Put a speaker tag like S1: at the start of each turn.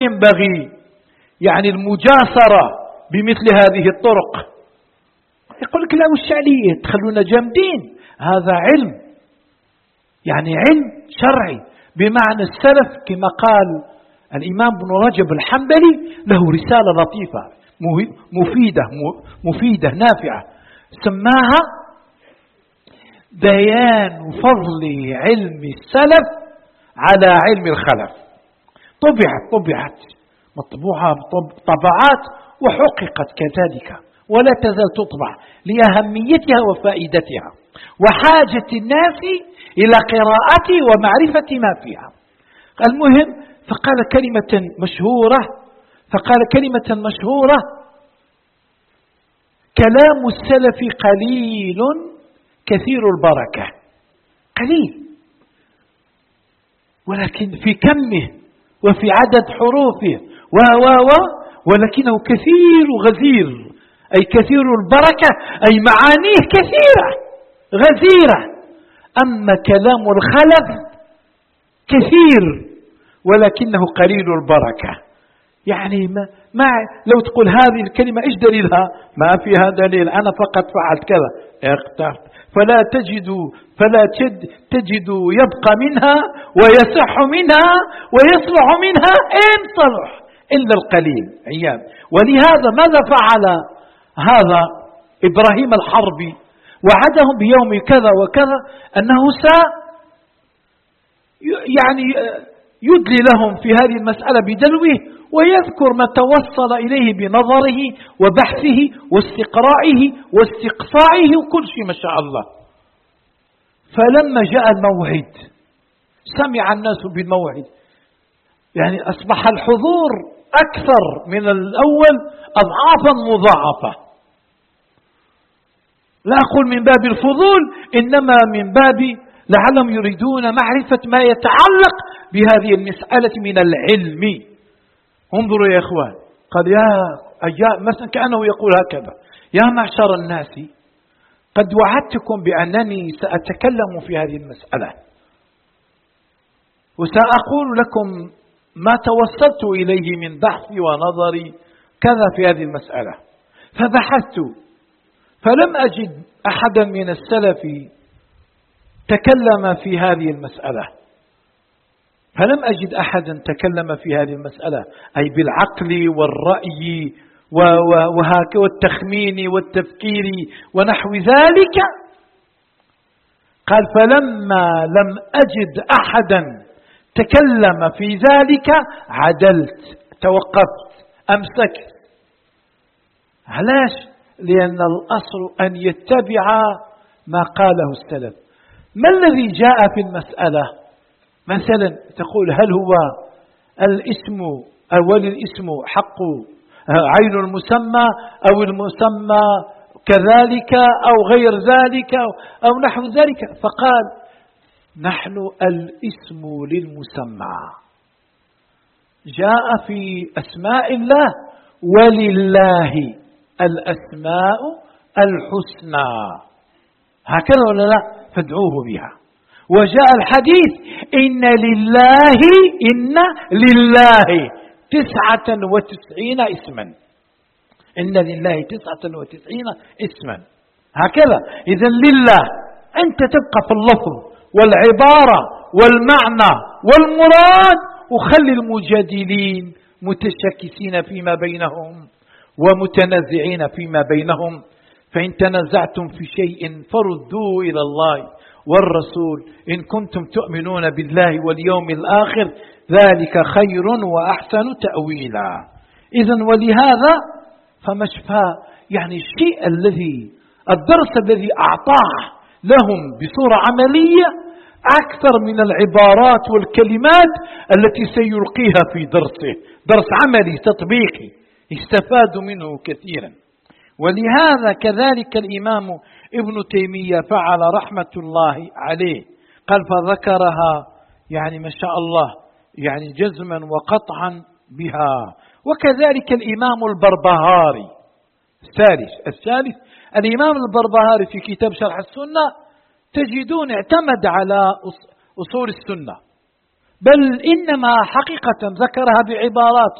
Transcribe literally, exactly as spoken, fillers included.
S1: ينبغي يعني المجاسرة بمثل هذه الطرق. يقول لك لا وش عليه تخلونا جامدين، هذا علم، يعني علم شرعي بمعنى السلف. كما قال الإمام ابن رجب الحنبلي له رسالة لطيفة مفيدة مفيدة نافعة سماها بيان فضل علم السلف على علم الخلف. طبعت طبعت مطبوعة طبعات وحققت كذلك ولا تزال تطبع لأهميتها وفائدتها وحاجة الناس إلى قراءة ومعرفة ما فيها. المهم فقال كلمة مشهورة فقال كلمة مشهورة: كلام السلف قليل كثير البركة. قليل ولكن في كمه وفي عدد حروفه و و و ولكنه كثير غزير، أي كثير البركة، أي معانيه كثيرة غزيرة. أما كلام الخلف كثير ولكنه قليل البركة. يعني ما, ما لو تقول هذه الكلمة إيش دليلها؟ ما فيها دليل، أنا فقط فعلت كذا اخترت، فلا تجد فلا تجد يبقى منها ويصح منها ويصلح منها إن صلح إلا القليل عيان. ولهذا ماذا فعل هذا إبراهيم الحربي؟ وعدهم بيوم كذا وكذا أنه سا يعني يدلي لهم في هذه المسألة بدلوه ويذكر ما توصل إليه بنظره وبحثه واستقرائه واستقصائه وكل شيء ما شاء الله. فلما جاء الموعد سمع الناس بالموعد، يعني أصبح الحضور أكثر من الأول أضعافا مضاعفة. لا أقول من باب الفضول، إنما من باب لعلهم يريدون معرفة ما يتعلق بهذه المسألة من العلم. انظروا يا إخوان، قال يا أيها مثلا كأنه يقول هكذا: يا معشر الناس قد وعدتكم بأنني سأتكلم في هذه المسألة وسأقول لكم ما توصلت إليه من بحثي ونظري كذا في هذه المسألة. فبحثت فلم أجد أحدا من السلف تكلم في هذه المسألة، فلم أجد أحدا تكلم في هذه المسألة أي بالعقل والرأي وهكذا والتخمين والتفكير ونحو ذلك. قال: فلما لم أجد أحدا تكلم في ذلك عدلت، توقفت، أمسكت. علاش؟ لأن الأصل أن يتبع ما قاله السلف. ما الذي جاء في المسألة؟ مثلا تقول: هل هو الاسم أول الاسم حق عين المسمى أو المسمى كذلك أو غير ذلك أو نحو ذلك؟ فقال: نحن الاسم للمسمى جاء في أسماء الله، ولله الأسماء الحسنى، هكذا ولا لا؟ فادعوه بها. وجاء الحديث: إن لله إن لله تسعة وتسعين اسما، إن لله تسعة وتسعين اسما، هكذا. إذن لله أنت تبقى في اللفظ والعبارة والمعنى والمراد، وخلي المجادلين متشكسين فيما بينهم ومتنازعين فيما بينهم. فإن تنازعتم في شيء فردوه إلى الله والرسول إن كنتم تؤمنون بالله واليوم الآخر، ذلك خير وأحسن تأويلا. إذن ولهذا فمشفى يعني الشيء الذي الدرس الذي أعطاه لهم بصورة عملية أكثر من العبارات والكلمات التي سيلقيها في درسه، درس عملي تطبيقي استفاد منه كثيرا. ولهذا كذلك الإمام ابن تيمية فعل رحمة الله عليه، قال فذكرها يعني ما شاء الله يعني جزما وقطعا بها. وكذلك الإمام البربهاري الثالث الثالث الإمام البربهاري في كتاب شرح السنة تجدون اعتمد على أصول السنة، بل إنما حقيقة ذكرها بعبارات